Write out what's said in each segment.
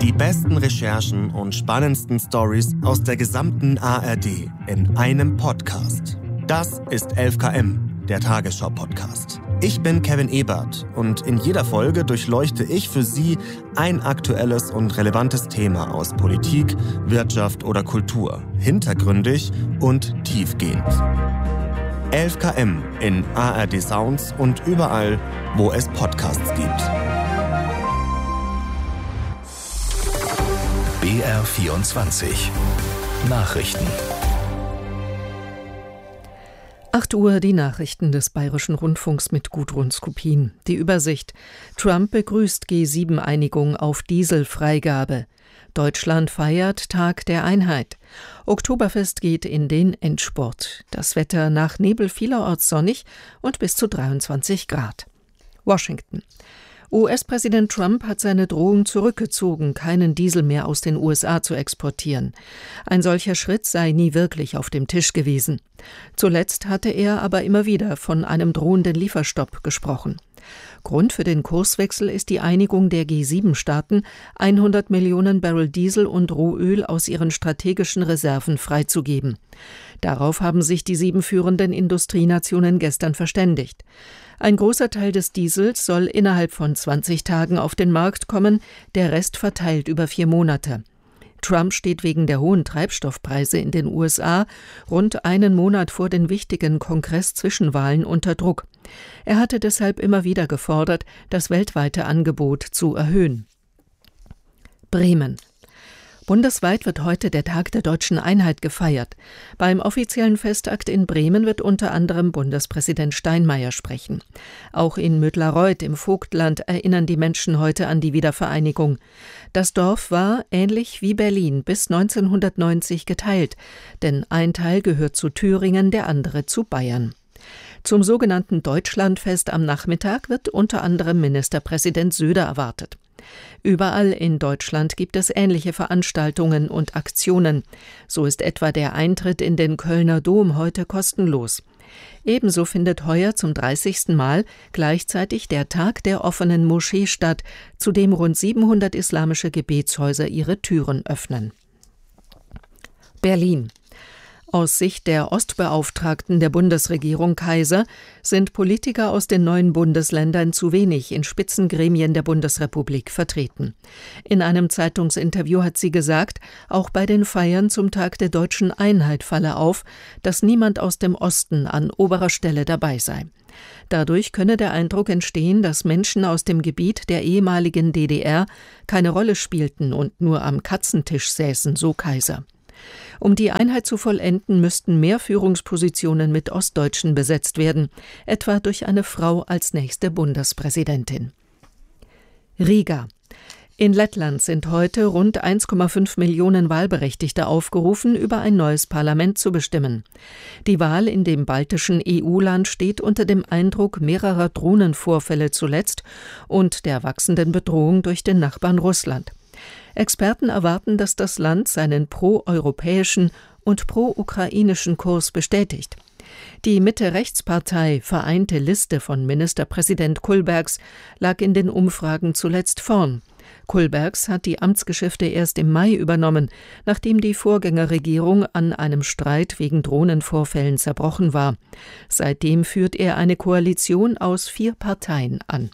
Die besten Recherchen und spannendsten Stories aus der gesamten ARD in einem Podcast. Das ist 11KM, der Tagesschau-Podcast. Ich bin Kevin Ebert und in jeder Folge durchleuchte ich für Sie ein aktuelles und relevantes Thema aus Politik, Wirtschaft oder Kultur. Hintergründig und tiefgehend. 11KM in ARD Sounds und überall, wo es Podcasts gibt. BR24 Nachrichten. 8 Uhr die Nachrichten des Bayerischen Rundfunks mit Gudrun Skupin. Die Übersicht. Trump begrüßt G7-Einigung auf Dieselfreigabe. Deutschland feiert Tag der Einheit. Oktoberfest geht in den Endspurt. Das Wetter nach Nebel vielerorts sonnig und bis zu 23 Grad. Washington. US-Präsident Trump hat seine Drohung zurückgezogen, keinen Diesel mehr aus den USA zu exportieren. Ein solcher Schritt sei nie wirklich auf dem Tisch gewesen. Zuletzt hatte er aber immer wieder von einem drohenden Lieferstopp gesprochen. Grund für den Kurswechsel ist die Einigung der G7-Staaten, 100 Millionen Barrel Diesel und Rohöl aus ihren strategischen Reserven freizugeben. Darauf haben sich die 7 führenden Industrienationen gestern verständigt. Ein großer Teil des Diesels soll innerhalb von 20 Tagen auf den Markt kommen, der Rest verteilt über 4 Monate. Trump steht wegen der hohen Treibstoffpreise in den USA rund einen Monat vor den wichtigen Kongress-Zwischenwahlen unter Druck. Er hatte deshalb immer wieder gefordert, das weltweite Angebot zu erhöhen. Bremen. Bundesweit wird heute der Tag der Deutschen Einheit gefeiert. Beim offiziellen Festakt in Bremen wird unter anderem Bundespräsident Steinmeier sprechen. Auch in Müttlerreuth im Vogtland erinnern die Menschen heute an die Wiedervereinigung. Das Dorf war, ähnlich wie Berlin, bis 1990 geteilt, denn ein Teil gehört zu Thüringen, der andere zu Bayern. Zum sogenannten Deutschlandfest am Nachmittag wird unter anderem Ministerpräsident Söder erwartet. Überall in Deutschland gibt es ähnliche Veranstaltungen und Aktionen. So ist etwa der Eintritt in den Kölner Dom heute kostenlos. Ebenso findet heuer zum 30. Mal gleichzeitig der Tag der offenen Moschee statt, zu dem rund 700 islamische Gebetshäuser ihre Türen öffnen. Berlin. Aus Sicht der Ostbeauftragten der Bundesregierung Kaiser sind Politiker aus den 9 Bundesländern zu wenig in Spitzengremien der Bundesrepublik vertreten. In einem Zeitungsinterview hat sie gesagt, auch bei den Feiern zum Tag der Deutschen Einheit falle auf, dass niemand aus dem Osten an oberer Stelle dabei sei. Dadurch könne der Eindruck entstehen, dass Menschen aus dem Gebiet der ehemaligen DDR keine Rolle spielten und nur am Katzentisch säßen, so Kaiser. Um die Einheit zu vollenden, müssten mehr Führungspositionen mit Ostdeutschen besetzt werden, etwa durch eine Frau als nächste Bundespräsidentin. Riga. In Lettland sind heute rund 1,5 Millionen Wahlberechtigte aufgerufen, über ein neues Parlament zu bestimmen. Die Wahl in dem baltischen EU-Land steht unter dem Eindruck mehrerer Drohnenvorfälle zuletzt und der wachsenden Bedrohung durch den Nachbarn Russland. Experten erwarten, dass das Land seinen pro-europäischen und pro-ukrainischen Kurs bestätigt. Die Mitte-Rechts-Partei Vereinte Liste von Ministerpräsident Kullbergs lag in den Umfragen zuletzt vorn. Kullbergs hat die Amtsgeschäfte erst im Mai übernommen, nachdem die Vorgängerregierung an einem Streit wegen Drohnenvorfällen zerbrochen war. Seitdem führt er eine Koalition aus 4 Parteien an.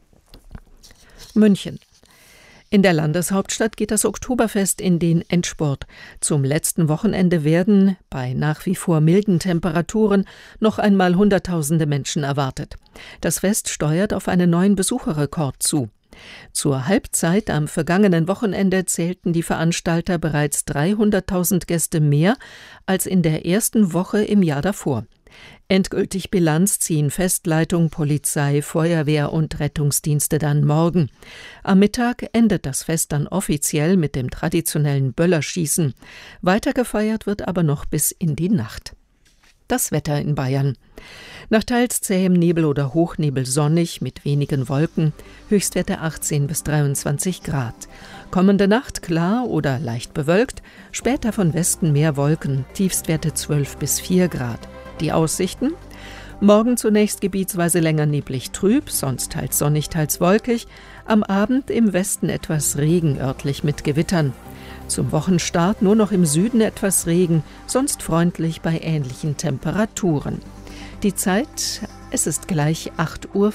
München. In der Landeshauptstadt geht das Oktoberfest in den Endspurt. Zum letzten Wochenende werden, bei nach wie vor milden Temperaturen, noch einmal Hunderttausende Menschen erwartet. Das Fest steuert auf einen neuen Besucherrekord zu. Zur Halbzeit am vergangenen Wochenende zählten die Veranstalter bereits 300.000 Gäste mehr als in der ersten Woche im Jahr davor. Endgültig Bilanz ziehen Festleitung, Polizei, Feuerwehr und Rettungsdienste dann morgen. Am Mittag endet das Fest dann offiziell mit dem traditionellen Böllerschießen. Weiter gefeiert wird aber noch bis in die Nacht. Das Wetter in Bayern. Nach teils zähem Nebel oder Hochnebel sonnig mit wenigen Wolken, Höchstwerte 18 bis 23 Grad. Kommende Nacht klar oder leicht bewölkt, später von Westen mehr Wolken, Tiefstwerte 12 bis 4 Grad. Die Aussichten: Morgen zunächst gebietsweise länger neblig trüb, sonst teils sonnig, teils wolkig. Am Abend im Westen etwas Regen, örtlich mit Gewittern. Zum Wochenstart nur noch im Süden etwas Regen, sonst freundlich bei ähnlichen Temperaturen. Die Zeit, es ist gleich 8:05 Uhr.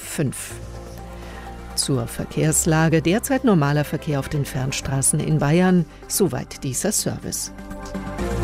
Zur Verkehrslage: derzeit normaler Verkehr auf den Fernstraßen in Bayern. Soweit dieser Service.